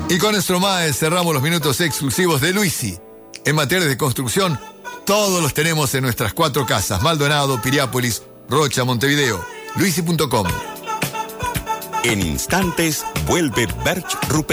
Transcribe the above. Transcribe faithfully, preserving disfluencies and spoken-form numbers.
Y con Stromae cerramos los minutos exclusivos de Luisi. En materia de construcción, todos los tenemos en nuestras cuatro casas: Maldonado, Piriápolis, Rocha, Montevideo. Luisi punto com. En instantes vuelve Berch Rupen.